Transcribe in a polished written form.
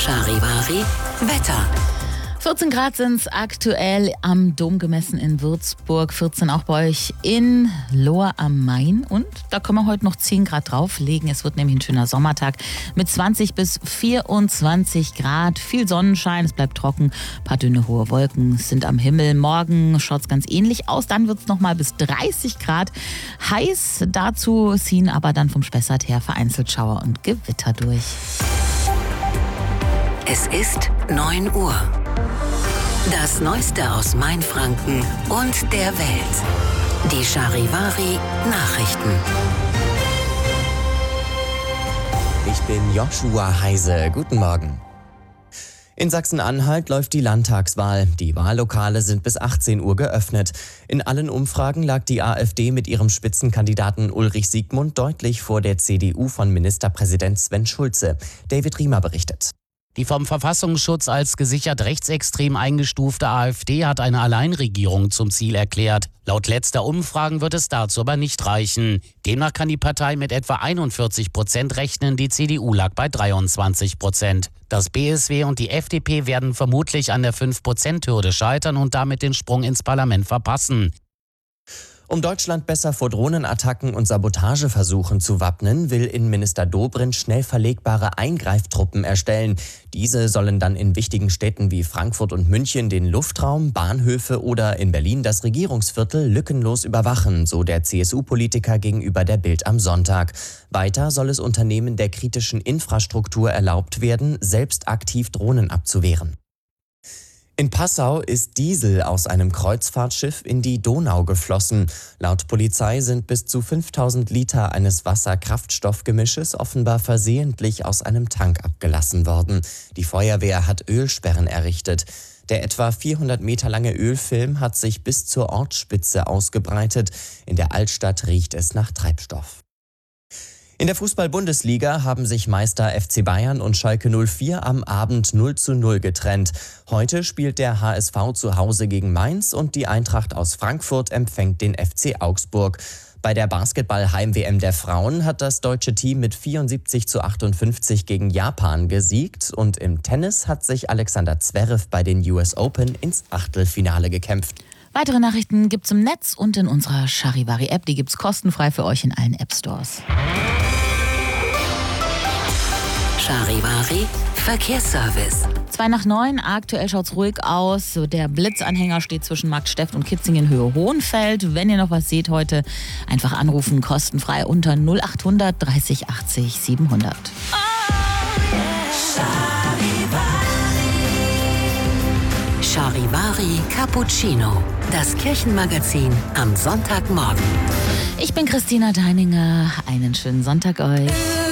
Charivari Wetter. 14 Grad sind es aktuell am Dom gemessen in Würzburg, 14 auch bei euch in Lohr am Main. Und da können wir heute noch 10 Grad drauflegen. Es wird nämlich ein schöner Sommertag mit 20 bis 24 Grad. Viel Sonnenschein, es bleibt trocken, ein paar dünne hohe Wolken sind am Himmel. Morgen schaut es ganz ähnlich aus, dann wird es nochmal bis 30 Grad heiß. Dazu ziehen aber dann vom Spessart her vereinzelt Schauer und Gewitter durch. Es ist 9 Uhr. Das Neueste aus Mainfranken und der Welt. Die Charivari Nachrichten. Ich bin Joshua Heise. Guten Morgen. In Sachsen-Anhalt läuft die Landtagswahl. Die Wahllokale sind bis 18 Uhr geöffnet. In allen Umfragen lag die AfD mit ihrem Spitzenkandidaten Ulrich Siegmund deutlich vor der CDU von Ministerpräsident Sven Schulze. David Riemer berichtet. Die vom Verfassungsschutz als gesichert rechtsextrem eingestufte AfD hat eine Alleinregierung zum Ziel erklärt. Laut letzter Umfragen wird es dazu aber nicht reichen. Demnach kann die Partei mit etwa 41% rechnen, die CDU lag bei 23%. Das BSW und die FDP werden vermutlich an der 5%-Hürde scheitern und damit den Sprung ins Parlament verpassen. Um Deutschland besser vor Drohnenattacken und Sabotageversuchen zu wappnen, will Innenminister Dobrindt schnell verlegbare Eingreiftruppen erstellen. Diese sollen dann in wichtigen Städten wie Frankfurt und München den Luftraum, Bahnhöfe oder in Berlin das Regierungsviertel lückenlos überwachen, so der CSU-Politiker gegenüber der Bild am Sonntag. Weiter soll es Unternehmen der kritischen Infrastruktur erlaubt werden, selbst aktiv Drohnen abzuwehren. In Passau ist Diesel aus einem Kreuzfahrtschiff in die Donau geflossen. Laut Polizei sind bis zu 5000 Liter eines Wasser-Kraftstoffgemisches offenbar versehentlich aus einem Tank abgelassen worden. Die Feuerwehr hat Ölsperren errichtet. Der etwa 400 Meter lange Ölfilm hat sich bis zur Ortsspitze ausgebreitet. In der Altstadt riecht es nach Treibstoff. In der Fußball-Bundesliga haben sich Meister FC Bayern und Schalke 04 am Abend 0:0 getrennt. Heute spielt der HSV zu Hause gegen Mainz und die Eintracht aus Frankfurt empfängt den FC Augsburg. Bei der Basketball-Heim-WM der Frauen hat das deutsche Team mit 74:58 gegen Japan gesiegt und im Tennis hat sich Alexander Zverev bei den US Open ins Achtelfinale gekämpft. Weitere Nachrichten gibt's im Netz und in unserer Charivari-App. Die gibt's kostenfrei für euch in allen App-Stores. Charivari Verkehrsservice. 8:02, aktuell schaut's ruhig aus. Der Blitzanhänger steht zwischen Marktstedt und Kitzingen Höhe Hohenfeld. Wenn ihr noch was seht heute, einfach anrufen, kostenfrei unter 0800 30 80 700. Charivari Cappuccino. Das Kirchenmagazin am Sonntagmorgen. Ich bin Christina Deininger. Einen schönen Sonntag euch.